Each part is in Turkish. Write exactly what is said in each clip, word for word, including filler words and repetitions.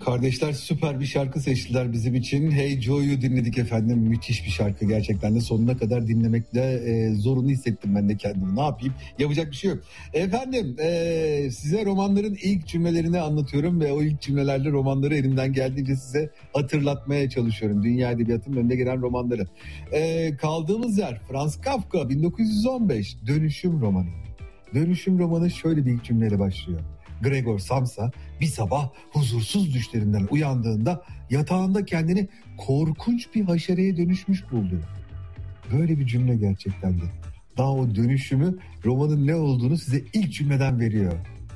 Kardeşler süper bir şarkı seçtiler bizim için. Hey Joe'yu dinledik efendim. Müthiş bir şarkı gerçekten de, sonuna kadar dinlemekle e, zorunu hissettim ben de kendimi. Ne yapayım? Yapacak bir şey yok. Efendim e, size romanların ilk cümlelerini anlatıyorum ve o ilk cümlelerle romanları elimden geldiğince size hatırlatmaya çalışıyorum. Dünya Edebiyatı'nın önüne gelen romanları. E, kaldığımız yer Franz Kafka, bin dokuz yüz on beş Dönüşüm romanı. Dönüşüm romanı şöyle bir ilk cümleyle başlıyor. Gregor Samsa bir sabah huzursuz düşlerinden uyandığında yatağında kendini korkunç bir haşereye dönüşmüş buldu. Böyle bir cümle gerçekten de. Daha o dönüşümü, romanın ne olduğunu size ilk cümleden veriyor.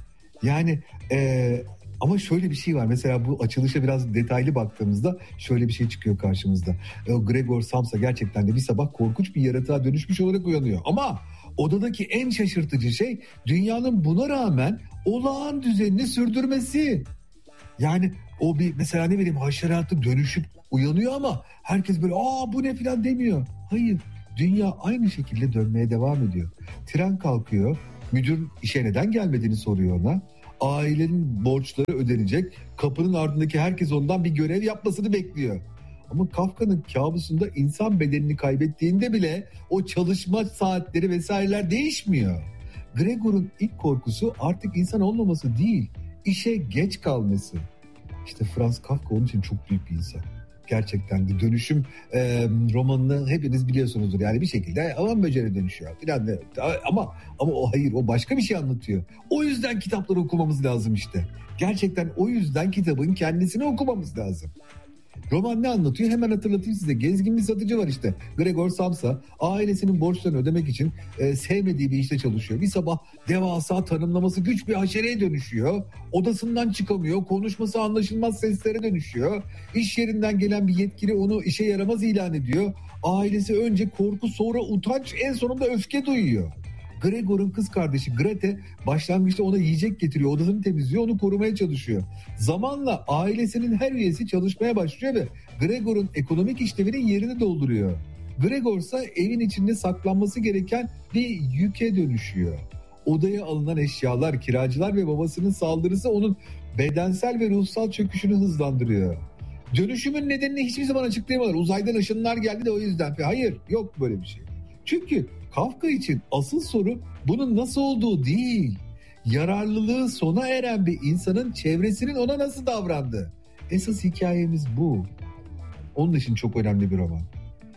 Yani ee, ama şöyle bir şey var. Mesela bu açılışa biraz detaylı baktığımızda şöyle bir şey çıkıyor karşımızda. O Gregor Samsa gerçekten de bir sabah korkunç bir yaratığa dönüşmüş olarak uyanıyor. Ama odadaki en şaşırtıcı şey dünyanın buna rağmen olağan düzenini sürdürmesi. Yani o bir mesela ne bileyim haşeratı dönüşüp uyanıyor ama herkes böyle aa bu ne filan demiyor. Hayır, dünya aynı şekilde dönmeye devam ediyor. Tren kalkıyor, müdür işe neden gelmediğini soruyor ona. Ailenin borçları ödenecek, kapının ardındaki herkes ondan bir görev yapmasını bekliyor. Ama Kafka'nın kabusunda insan bedenini kaybettiğinde bile o çalışma saatleri vesaireler değişmiyor. Gregor'un ilk korkusu artık insan olmaması değil, işe geç kalması. İşte Franz Kafka onun için çok büyük bir insan. Gerçekten de dönüşüm e, romanını hepiniz biliyorsunuzdur. Yani bir şekilde aman böceğe dönüşüyor falan. Ama ama o hayır, o başka bir şey anlatıyor. O yüzden kitapları okumamız lazım işte. Gerçekten o yüzden kitabın kendisini okumamız lazım. Roman ne anlatıyor? Hemen hatırlatayım size. Gezgin bir satıcı var işte. Gregor Samsa ailesinin borçlarını ödemek için e, sevmediği bir işte çalışıyor. Bir sabah devasa, tanımlaması güç bir haşereye dönüşüyor. Odasından çıkamıyor. Konuşması anlaşılmaz seslere dönüşüyor. İş yerinden gelen bir yetkili onu işe yaramaz ilan ediyor. Ailesi önce korku, sonra utanç, en sonunda öfke duyuyor. Gregor'un kız kardeşi Grete başlangıçta ona yiyecek getiriyor, odasını temizliyor, onu korumaya çalışıyor. Zamanla ailesinin her üyesi çalışmaya başlıyor ve Gregor'un ekonomik işlevinin yerini dolduruyor. Gregor ise evin içinde saklanması gereken bir yüke dönüşüyor. Odaya alınan eşyalar, kiracılar ve babasının saldırısı onun bedensel ve ruhsal çöküşünü hızlandırıyor. Dönüşümün nedenini hiçbir zaman açıklayamadılar. Uzaydan ışınlar geldi de o yüzden. Hayır, yok böyle bir şey. Çünkü Kafka için asıl soru bunun nasıl olduğu değil, yararlılığı sona eren bir insanın çevresinin ona nasıl davrandığı. Esas hikayemiz bu. Onun için çok önemli bir roman.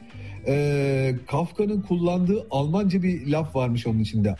Ee, Kafka'nın kullandığı Almanca bir laf varmış onun içinde.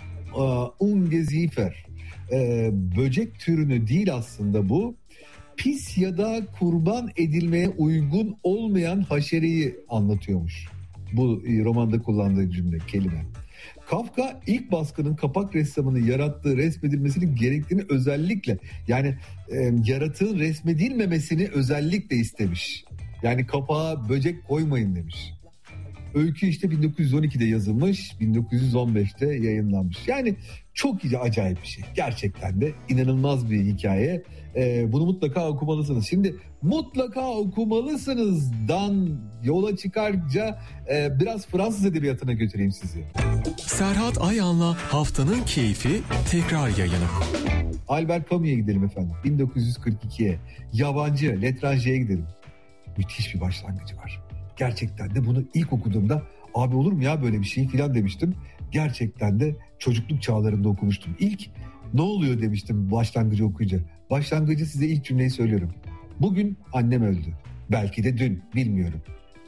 Ungeziefer. Ee, böcek türünü değil aslında bu. Pis ya da kurban edilmeye uygun olmayan haşereyi anlatıyormuş. Bu romanda kullandığı cümle, kelime. Kafka ilk baskının kapak ressamını yarattığı resmedilmesinin gerektiğini özellikle, yani e, yaratığın resmedilmemesini özellikle istemiş. Yani kapağa böcek koymayın demiş. Öykü işte bin dokuz yüz on ikide yazılmış, bin dokuz yüz on beşte yayınlanmış. Yani çok iyi, acayip bir şey. Gerçekten de inanılmaz bir hikaye. Ee, bunu mutlaka okumalısınız. Şimdi mutlaka okumalısınızdan yola çıkarca e, biraz Fransız edebiyatına götüreyim sizi. Serhat Ayan'la Haftanın Keyfi tekrar yayını. Albert Camus'a gidelim efendim. bin dokuz yüz kırk ikiye. Yabancı, L'Étranger'e gidelim. Müthiş bir başlangıcı var. Gerçekten de bunu ilk okuduğumda abi olur mu ya böyle bir şey filan demiştim. Gerçekten de çocukluk çağlarında okumuştum. İlk ne oluyor demiştim başlangıcı okuyunca. Başlangıcı size ilk cümleyi söylüyorum. Bugün annem öldü. Belki de dün, bilmiyorum.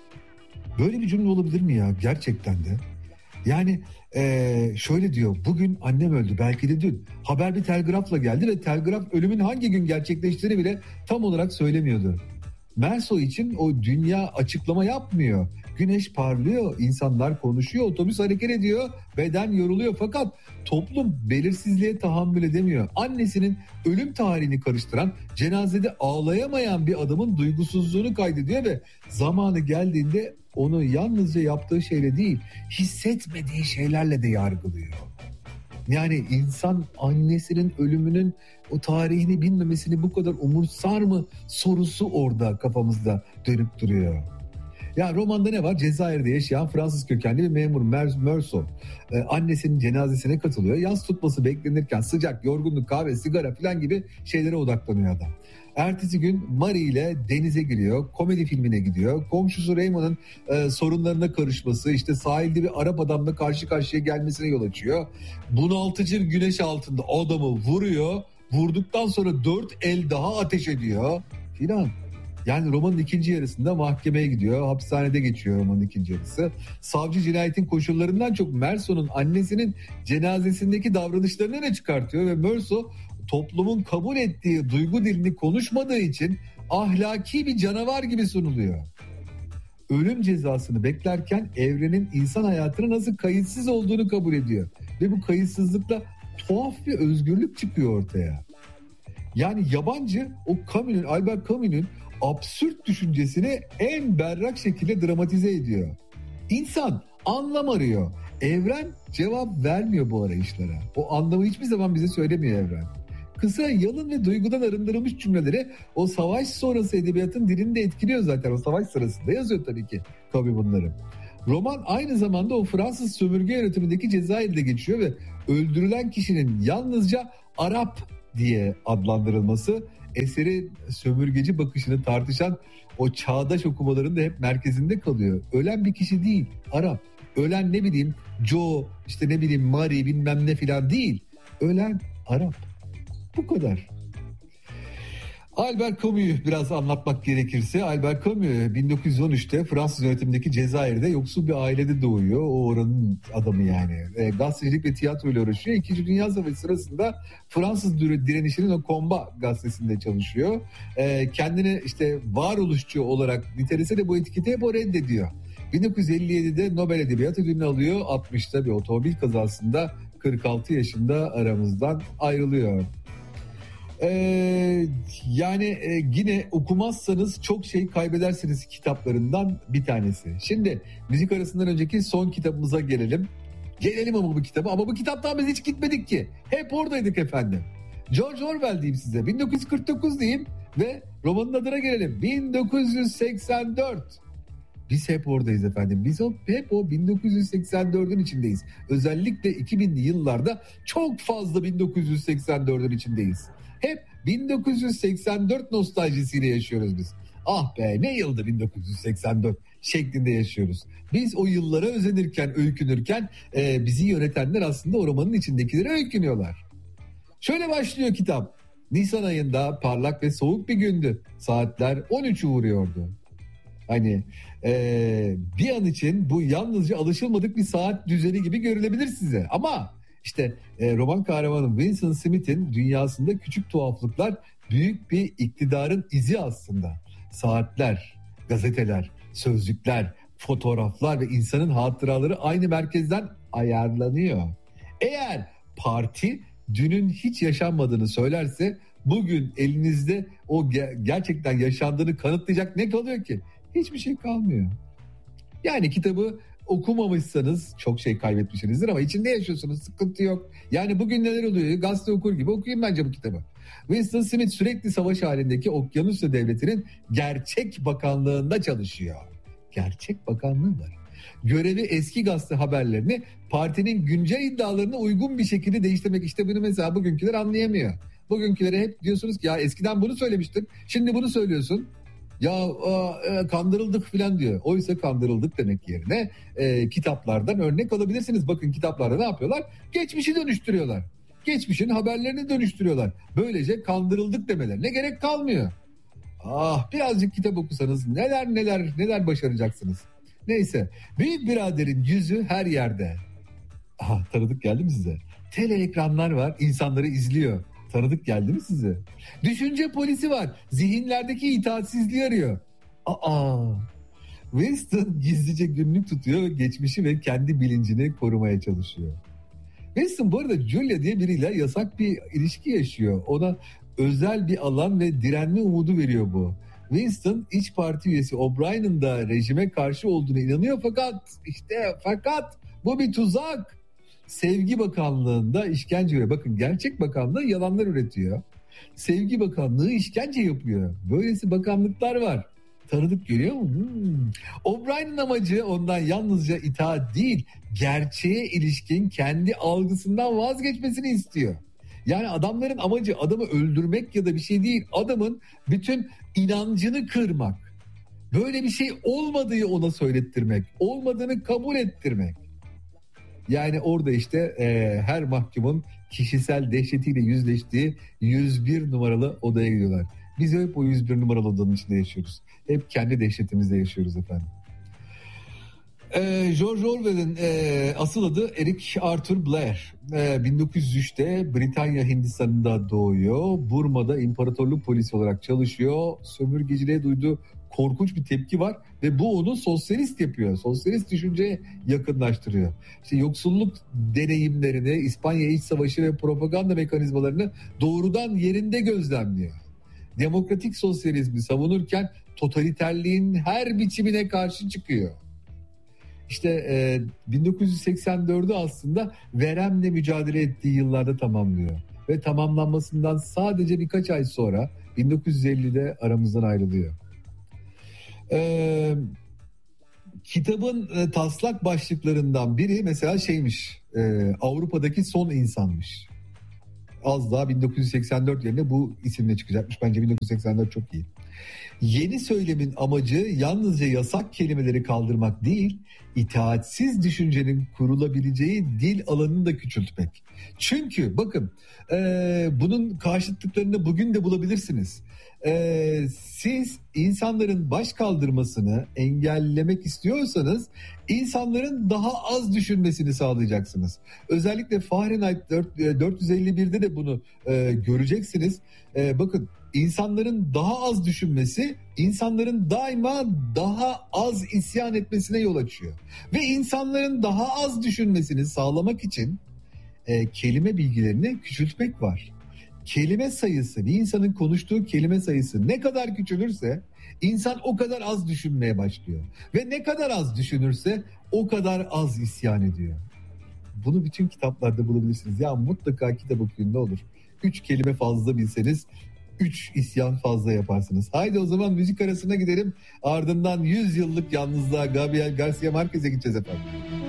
Böyle bir cümle olabilir mi ya gerçekten de? Yani ee, şöyle diyor, bugün annem öldü belki de dün. Haber bir telgrafla geldi ve telgraf ölümün hangi gün gerçekleştiğini bile tam olarak söylemiyordu. Merso için o dünya açıklama yapmıyor. Güneş parlıyor, insanlar konuşuyor, otobüs hareket ediyor, beden yoruluyor. Fakat toplum belirsizliğe tahammül edemiyor. Annesinin ölüm tarihini karıştıran, cenazede ağlayamayan bir adamın duygusuzluğunu kaydediyor ve zamanı geldiğinde onu yalnızca yaptığı şeyle değil, hissetmediği şeylerle de yargılıyor. Yani insan annesinin ölümünün o tarihini bilmemesini bu kadar umursar mı sorusu orada kafamızda dönüp duruyor. Ya romanda ne var? Cezayir'de yaşayan Fransız kökenli bir memur Merso. Ee, annesinin cenazesine katılıyor. Yas tutması beklenirken sıcak, yorgunluk, kahve, sigara falan gibi şeylere odaklanıyor adam. Ertesi gün Marie ile denize giriyor, komedi filmine gidiyor. Komşusu Raymond'ın e, sorunlarına karışması, işte sahilde bir Arap adamla karşı karşıya gelmesine yol açıyor. Bunaltıcı güneş altında adamı vuruyor. Vurduktan sonra dört el daha ateş ediyor filan. Yani romanın ikinci yarısında mahkemeye gidiyor. Hapishanede geçiyor romanın ikinci yarısı. Savcı cinayetin koşullarından çok Meursault'un annesinin cenazesindeki davranışlarını ne çıkartıyor ve Meursault toplumun kabul ettiği duygu dilini konuşmadığı için ahlaki bir canavar gibi sunuluyor. Ölüm cezasını beklerken evrenin insan hayatına nasıl kayıtsız olduğunu kabul ediyor. Ve bu kayıtsızlıkla tuhaf bir özgürlük çıkıyor ortaya. Yani yabancı o Camus'un, Albert Camus'un absürt düşüncesini en berrak şekilde dramatize ediyor. İnsan anlam arıyor. Evren cevap vermiyor bu arayışlara. O anlamı hiçbir zaman bize söylemiyor evren. Kısa, yalın ve duygudan arındırılmış cümleleri o savaş sonrası edebiyatın dilini de etkiliyor zaten. O savaş sırasında yazıyor tabii ki Camus bunları. Roman aynı zamanda o Fransız sömürge yönetimindeki Cezayir'de geçiyor ve öldürülen kişinin yalnızca Arap diye adlandırılması eseri sömürgeci bakışını tartışan o çağdaş okumaların da hep merkezinde kalıyor. Ölen bir kişi değil, Arap. Ölen ne bileyim Joe, işte ne bileyim Marie bilmem ne filan değil. Ölen Arap. Bu kadar. Albert Camus'u biraz anlatmak gerekirse, Albert Camus bin dokuz yüz on üçte Fransız yönetimindeki Cezayir'de yoksul bir ailede doğuyor. O oranın adamı yani. E, gazetecilik ve tiyatroyla uğraşıyor. İkinci Dünya Savaşı sırasında Fransız direnişinin o Combat gazetesinde çalışıyor. E, kendini işte varoluşçu olarak nitelese de bu etiketi hep o reddediyor. bin dokuz yüz elli yedide Nobel Edebiyat Ödülünü alıyor. altmışta bir otomobil kazasında kırk altı yaşında aramızdan ayrılıyor. Ee, yani e, yine okumazsanız çok şey kaybedersiniz kitaplarından bir tanesi. Şimdi müzik arasından önceki son kitabımıza gelelim. Gelelim ama bu kitaba. Ama bu kitaptan biz hiç gitmedik ki. Hep oradaydık efendim. George Orwell diyeyim size. bin dokuz yüz kırk dokuz diyeyim ve romanın adına gelelim. bin dokuz yüz seksen dört. Biz hep oradayız efendim. Biz hep o bin dokuz yüz seksen dördün içindeyiz. Özellikle iki binli yıllarda çok fazla bin dokuz yüz seksen dördün içindeyiz. Hep bin dokuz yüz seksen dört nostaljisiyle yaşıyoruz biz. Ah be ne yıldı bin dokuz yüz seksen dört şeklinde yaşıyoruz. Biz o yıllara özenirken, öykünürken e, bizi yönetenler aslında o romanın içindekileri öykünüyorlar. Şöyle başlıyor kitap. Nisan ayında parlak ve soğuk bir gündü. Saatler on üçü vuruyordu. Hani e, bir an için bu yalnızca alışılmadık bir saat düzeni gibi görülebilir size. Ama işte e, roman kahramanı Winston Smith'in dünyasında küçük tuhaflıklar büyük bir iktidarın izi aslında. Saatler, gazeteler, sözlükler, fotoğraflar ve insanın hatıraları aynı merkezden ayarlanıyor. Eğer parti dünün hiç yaşanmadığını söylerse bugün elinizde o ge- gerçekten yaşandığını kanıtlayacak ne kalıyor ki? Hiçbir şey kalmıyor. Yani kitabı okumamışsanız çok şey kaybetmişsinizdir ama içinde yaşıyorsunuz, sıkıntı yok. Yani bugün neler oluyor? Gazete okur gibi okuyun bence bu kitabı. Winston Smith sürekli savaş halindeki Okyanusya Devleti'nin gerçek bakanlığında çalışıyor. Gerçek bakanlığı var. Görevi eski gazete haberlerini partinin güncel iddialarına uygun bir şekilde değiştirmek. İşte bunu mesela bugünküler anlayamıyor. Bugünkülere hep diyorsunuz ki ya eskiden bunu söylemiştin, şimdi bunu söylüyorsun. Ya e, kandırıldık falan diyor. Oysa kandırıldık demek yerine e, kitaplardan örnek alabilirsiniz. Bakın kitaplarda ne yapıyorlar? Geçmişi dönüştürüyorlar. Geçmişin haberlerini dönüştürüyorlar. Böylece kandırıldık demelerine gerek kalmıyor. Ah birazcık kitap okusanız neler neler neler başaracaksınız. Neyse, büyük biraderin yüzü her yerde. Ah tanıdık geldi mi size? Tele ekranlar var, insanları izliyor. Tanıdık geldi mi size? Düşünce polisi var. Zihinlerdeki itaatsizliği arıyor. Aa. Winston gizlice günlük tutuyor. Geçmişi ve kendi bilincini korumaya çalışıyor. Winston bu arada Julia diye biriyle yasak bir ilişki yaşıyor. Ona özel bir alan ve direnme umudu veriyor bu. Winston İç Parti üyesi O'Brien'in da rejime karşı olduğunu inanıyor fakat işte fakat bu bir tuzak. Sevgi Bakanlığı'nda işkence üretiyor. Bakın gerçek bakanlığı yalanlar üretiyor. Sevgi Bakanlığı işkence yapıyor. Böylesi bakanlıklar var. Tanıdık geliyor mu? Hmm. O'Brien'in amacı ondan yalnızca itaat değil, gerçeğe ilişkin kendi algısından vazgeçmesini istiyor. Yani adamların amacı adamı öldürmek ya da bir şey değil. Adamın bütün inancını kırmak. Böyle bir şey olmadığı ona söylettirmek. Olmadığını kabul ettirmek. Yani orada işte e, her mahkumun kişisel dehşetiyle yüzleştiği yüz bir numaralı odaya gidiyorlar. Biz hep o yüz bir numaralı odanın içinde yaşıyoruz. Hep kendi dehşetimizde yaşıyoruz efendim. Ee, George Orwell'in e, asıl adı Eric Arthur Blair. E, bin dokuz yüz üçte Britanya Hindistan'da doğuyor. Burma'da imparatorluk polisi olarak çalışıyor. Sömürgeciliğe duyduğu korkunç bir tepki var ve bu onu sosyalist yapıyor. Sosyalist düşünceye yakınlaştırıyor. İşte yoksulluk deneyimlerini, İspanya İç Savaşı ve propaganda mekanizmalarını doğrudan yerinde gözlemliyor. Demokratik sosyalizmi savunurken totaliterliğin her biçimine karşı çıkıyor. İşte e, bin dokuz yüz seksen dördü aslında veremle mücadele ettiği yıllarda tamamlıyor. Ve tamamlanmasından sadece birkaç ay sonra bin dokuz yüz ellide aramızdan ayrılıyor. E, kitabın e, taslak başlıklarından biri mesela şeymiş, e, Avrupa'daki son insanmış. Az daha bin dokuz yüz seksen dört yerine bu isimle çıkacakmış. Bence bin dokuz yüz seksen dört çok iyi. Yeni söylemin amacı yalnızca yasak kelimeleri kaldırmak değil, itaatsiz düşüncenin kurulabileceği dil alanını da küçültmek. Çünkü bakın e, bunun karşıtlıklarını bugün de bulabilirsiniz. E, siz insanların baş kaldırmasını engellemek istiyorsanız insanların daha az düşünmesini sağlayacaksınız. Özellikle Fahrenheit dört yüz elli birde de bunu e, göreceksiniz. E, bakın insanların daha az düşünmesi insanların daima daha az isyan etmesine yol açıyor. Ve insanların daha az düşünmesini sağlamak için e, kelime bilgilerini küçültmek var. Kelime sayısı, bir insanın konuştuğu kelime sayısı ne kadar küçülürse insan o kadar az düşünmeye başlıyor. Ve ne kadar az düşünürse o kadar az isyan ediyor. Bunu bütün kitaplarda bulabilirsiniz. Ya mutlaka kitap okuyun ne olur. Üç kelime fazla bilseniz üç isyan fazla yaparsınız. Haydi o zaman müzik arasına gidelim. Ardından yüz yıllık yalnızlığa Gabriel Garcia Marquez'e gideceğiz efendim.